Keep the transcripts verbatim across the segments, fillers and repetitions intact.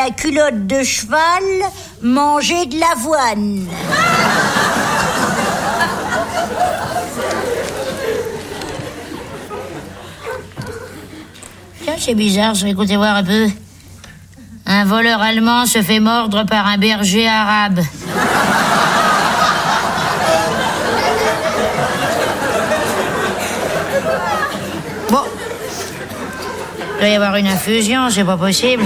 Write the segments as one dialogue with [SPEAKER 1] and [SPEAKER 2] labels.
[SPEAKER 1] ma culotte de cheval manger de l'avoine.
[SPEAKER 2] Tiens, c'est bizarre, ça. Écoutez voir un peu. Un voleur allemand se fait mordre par un berger arabe. Bon. Il doit y avoir une infusion, c'est pas possible.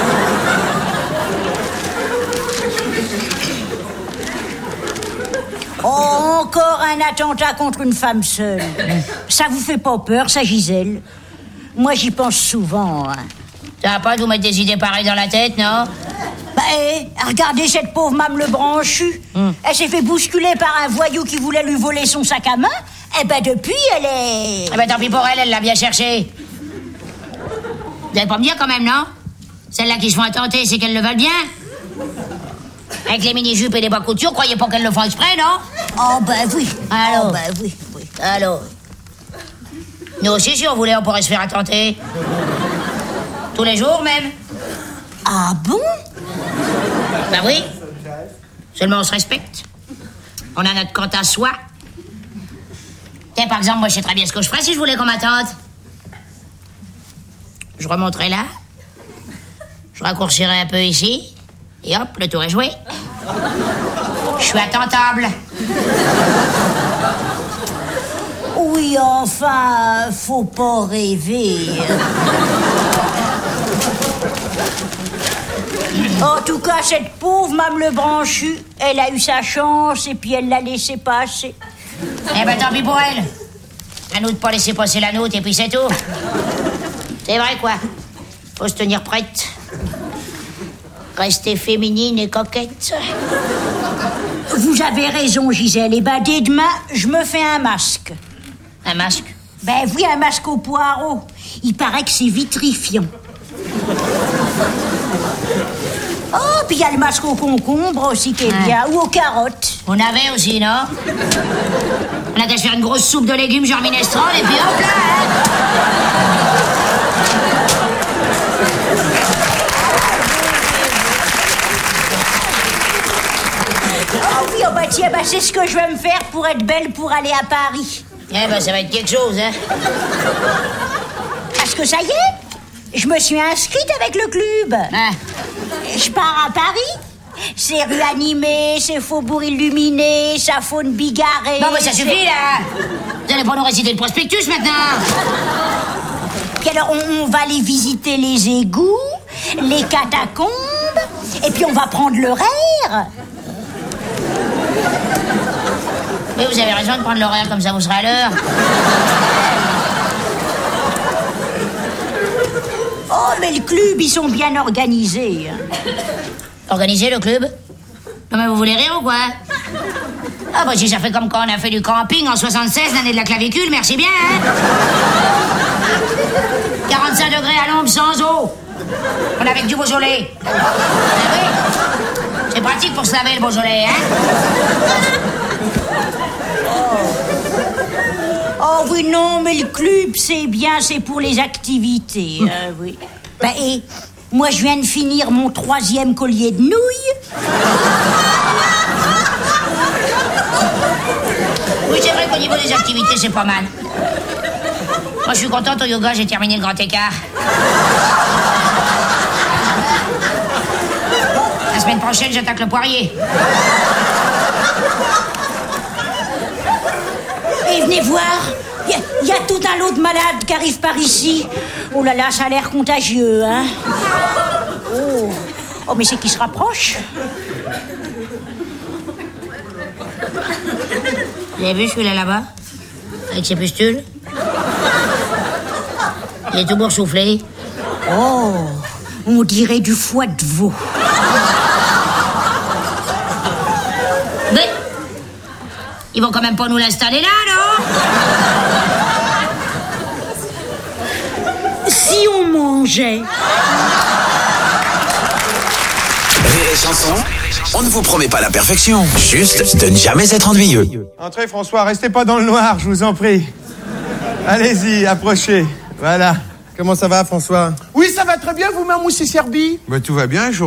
[SPEAKER 1] Oh, encore un attentat contre une femme seule. Ça vous fait pas peur, ça, Gisèle? Moi, j'y pense souvent. Hein.
[SPEAKER 2] Ça va pas de vous mettre des idées pareilles dans la tête, non?
[SPEAKER 1] Bah, eh, regardez cette pauvre Mame le Branchu. Hum. Elle s'est fait bousculer par un voyou qui voulait lui voler son sac à main. Eh ben, depuis, elle est...
[SPEAKER 2] Eh ben, tant pis pour elle, elle l'a bien cherché. Vous allez pas me dire quand même, non? Celles-là qui se font attenter, c'est qu'elles le veulent bien? Avec les mini-jupes et les bas coutures, croyez pas qu'elles le font exprès, non?
[SPEAKER 1] Oh, ben oui.
[SPEAKER 2] Alors?
[SPEAKER 1] Oh, ben oui, oui.
[SPEAKER 2] Alors? Nous aussi, si on voulait, on pourrait se faire attenter. Tous les jours, même.
[SPEAKER 1] Ah bon?
[SPEAKER 2] Ben oui. Seulement, on se respecte. On a notre compte à soi. Tiens, par exemple, moi, je sais très bien ce que je ferais si je voulais qu'on m'attende. Je remonterais là. Je raccourcirais un peu ici. Et hop, le tour est joué. Je suis attentable.
[SPEAKER 1] Oui, enfin, faut pas rêver. En tout cas, cette pauvre Mame le Branchu, elle a eu sa chance et puis elle l'a laissé passer.
[SPEAKER 2] Eh ben, tant pis pour elle. À nous de pas laisser passer la nôtre et puis c'est tout. C'est vrai, quoi. Faut se tenir prête. Rester féminine et coquette.
[SPEAKER 1] Vous avez raison, Gisèle. Et ben, dès demain, je me fais un masque.
[SPEAKER 2] Un masque?
[SPEAKER 1] Ben oui, un masque au poireau. Il paraît que c'est vitrifiant. Oh, puis il y a le masque au concombre aussi qui est ouais. bien, ou aux carottes.
[SPEAKER 2] On avait aussi, non? On a qu'à se faire une grosse soupe de légumes genre minestrone et puis hop là, hein.
[SPEAKER 1] Oh oui, oh bah tiens, bah c'est ce que je vais me faire pour être belle pour aller à Paris.
[SPEAKER 2] Eh ben, ça va être quelque chose, hein.
[SPEAKER 1] Parce que ça y est, je me suis inscrite avec le club.
[SPEAKER 2] Ah.
[SPEAKER 1] Je pars à Paris. C'est rues animées, c'est faubourg illuminé, sa faune bigarrée.
[SPEAKER 2] Non, mais ça suffit, là. Vous allez pas nous réciter le prospectus, maintenant.
[SPEAKER 1] Puis alors, on, on va aller visiter les égouts, les catacombes, et puis on va prendre l'horaire.
[SPEAKER 2] Mais vous avez raison de prendre l'horaire, comme ça vous serez à l'heure.
[SPEAKER 1] Oh, mais le club, ils sont bien organisés.
[SPEAKER 2] Organisé, le club? Non, mais vous voulez rire ou quoi? Ah, bah, si ça fait comme quand on a fait du camping en soixante-seize, l'année de la clavicule, merci bien, hein? quarante-cinq degrés à l'ombre, sans eau. On avait que du Beaujolais. Ah oui. C'est pratique pour se laver, le Beaujolais, hein?
[SPEAKER 1] Oh oui, non, mais le club, c'est bien, c'est pour les activités. Euh, oui. Ben, et moi, je viens de finir mon troisième collier de nouilles.
[SPEAKER 2] Oui, c'est vrai qu'au niveau des activités, c'est pas mal. Moi, je suis contente, au yoga, j'ai terminé le grand écart. La semaine prochaine, j'attaque le poirier.
[SPEAKER 1] Et venez voir, il y, y a tout un lot de malades qui arrivent par ici. Oh là là, ça a l'air contagieux, hein. Oh, oh mais c'est qui se rapproche.
[SPEAKER 2] Vous avez vu celui-là là-bas? Avec ses pustules? Il est tout boursouflé.
[SPEAKER 1] Oh, on dirait du foie de veau.
[SPEAKER 2] Mais ils vont quand même pas nous l'installer là, non?
[SPEAKER 1] Si on mangeait.
[SPEAKER 3] Rire et chanson, on ne vous promet pas la perfection, juste de ne jamais être ennuyeux.
[SPEAKER 4] Entrez François, restez pas dans le noir, je vous en prie. Allez-y, approchez. Voilà.
[SPEAKER 5] Comment ça va, François?
[SPEAKER 4] Oui, ça va très bien, vous-même, Moussi Serbi?
[SPEAKER 5] Bah, tout va bien, je